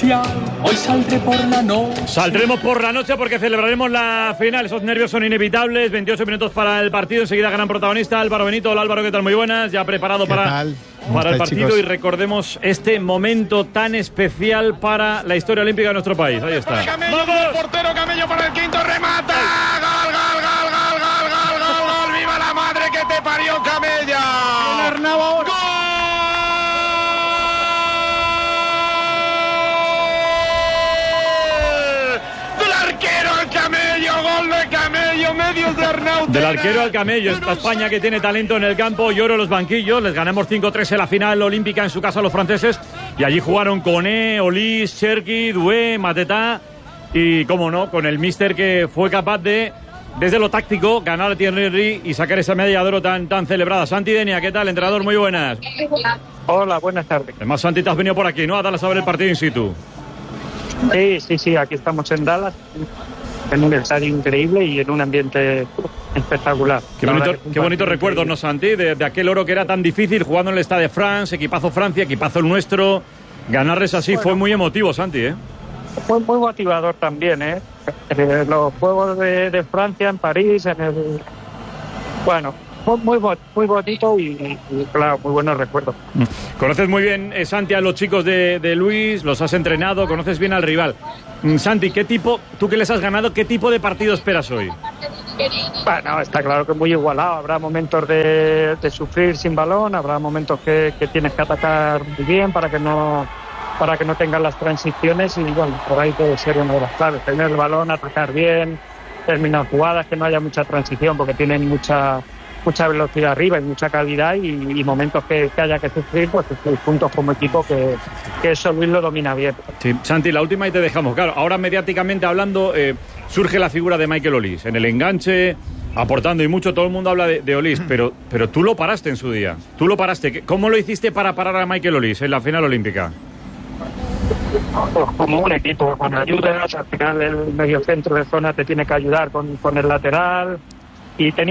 especial. Hoy saldré por la noche. Saldremos por la noche porque celebraremos la final. Esos nervios son inevitables. 28 minutos para el partido. Enseguida gran protagonista Álvaro Benito. Hola Álvaro, ¿qué tal? Muy buenas. Ya preparado para el partido, chicos? Y recordemos este momento tan especial para la historia olímpica de nuestro país. Ahí está. Camello, ¡vamos! Portero Camello para el quinto, remata. ¡Gol, gol, gol, gol, gol, gol, gol, gol! ¡Viva la madre que te parió, Camella! Arnau ahora. Gol de Camello, medios de Arnau. Del arquero al Camello. Esta España que tiene talento en el campo y oro en los banquillos. Les ganamos 5-3 en la final olímpica en su casa a los franceses. Y allí jugaron Koné, Olís, Cherki, Doué, Mateta. Y, cómo no, con el míster que fue capaz de, desde lo táctico, ganar a Thierry Henry y sacar esa medalla de oro tan celebrada. Santi Denia, ¿qué tal, entrenador? Muy buenas. Hola, buenas tardes. Además, Santi, te has venido por aquí, ¿no? A Dallas a ver el partido in situ. Sí, aquí estamos en Dallas, en un estadio increíble y en un ambiente espectacular. Qué bonito recuerdos, ¿no, Santi? De aquel oro que era tan difícil, jugando en el Stade de France, equipazo Francia, equipazo el nuestro. Ganarles así fue muy emotivo, Santi, ¿eh? Fue muy motivador también, ¿eh? Los Juegos de Francia en París, Bueno, fue muy bonito y claro, muy buenos recuerdos. Conoces muy bien, Santi, a los chicos de Luis, los has entrenado, conoces bien al rival. Santi, tú que les has ganado, ¿qué tipo de partido esperas hoy? Bueno, está claro que es muy igualado. Habrá momentos de sufrir sin balón, habrá momentos que tienes que atacar muy bien para que no tengan las transiciones y bueno, por ahí puede ser una de las claves. Tener el balón, atacar bien, terminar jugadas, que no haya mucha transición porque tienen mucha velocidad arriba y mucha calidad y momentos que haya que sufrir, pues juntos como equipo que eso Luis lo domina bien. Sí, Santi, la última y te dejamos. Claro, ahora mediáticamente hablando surge la figura de Michael Olís en el enganche, aportando y mucho, todo el mundo habla de Olís, pero tú lo paraste en su día. Tú lo paraste. ¿Cómo lo hiciste para parar a Michael Olís en la final olímpica? Pues como un equipo, con ayudas, al final el mediocentro de zona te tiene que ayudar con el lateral y tenía